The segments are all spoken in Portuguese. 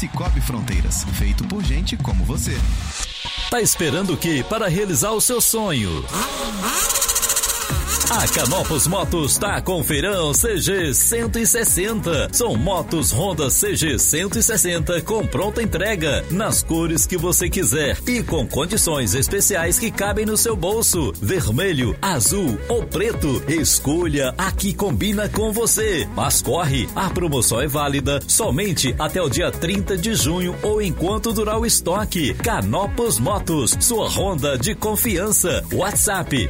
Cicobi Fronteiras, feito por gente como você. Tá esperando o quê para realizar o seu sonho? A Canopus Motos tá com feirão CG 160. São motos Honda CG 160 com pronta entrega, nas cores que você quiser e com condições especiais que cabem no seu bolso. Vermelho, azul ou preto, escolha a que combina com você. Mas corre, a promoção é válida somente até o dia 30 de junho ou enquanto durar o estoque. Canopus Motos, sua Honda de confiança. WhatsApp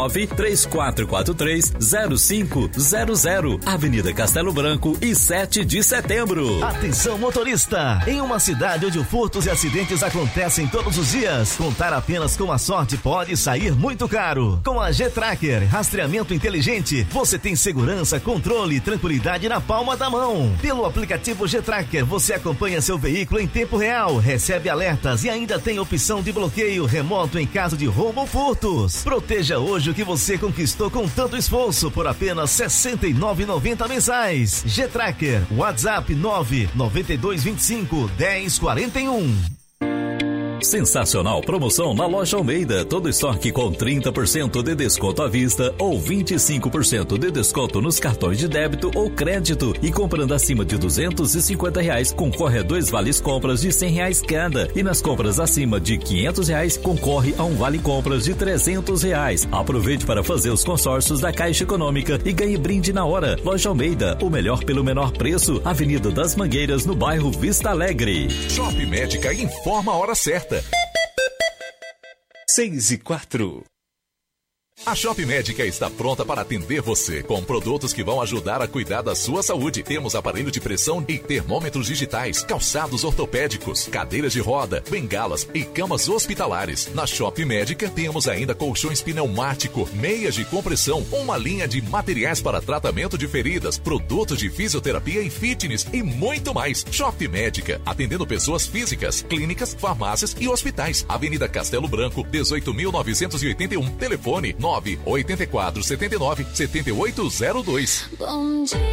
6934430500, Avenida Castelo Branco e 7 de setembro. Atenção motorista, em uma cidade onde furtos e acidentes acontecem todos os dias, contar apenas com a sorte pode sair muito caro. Com a G-Tracker, rastreamento inteligente, você tem segurança, controle e tranquilidade na palma da mão. Pelo aplicativo G-Tracker, você acompanha seu veículo em tempo real, recebe alertas e ainda tem opção de bloqueio remoto em caso de roubo ou furtos. Proteja hoje o que você conquistou com tanto esforço por apenas R$ 69,90 mensais. G-Tracker, WhatsApp 992251041. Sensacional promoção na Loja Almeida. Todo estoque com 30% de desconto à vista ou 25% de desconto nos cartões de débito ou crédito. E comprando acima de R$250 concorre a 2 vales compras de R$100 cada. E nas compras acima de R$500 concorre a um vale compras de R$300. Aproveite para fazer os consórcios da Caixa Econômica e ganhe brinde na hora. Loja Almeida, o melhor pelo menor preço. Avenida das Mangueiras, no bairro Vista Alegre. Shop Médica informa a hora certa. 6:04. A Shop Médica está pronta para atender você com produtos que vão ajudar a cuidar da sua saúde. Temos aparelho de pressão e termômetros digitais, calçados ortopédicos, cadeiras de roda, bengalas e camas hospitalares. Na Shop Médica temos ainda colchões pneumático, meias de compressão, uma linha de materiais para tratamento de feridas, produtos de fisioterapia e fitness e muito mais. Shop Médica, atendendo pessoas físicas, clínicas, farmácias e hospitais. Avenida Castelo Branco, 18.981. Telefone 98479-7802.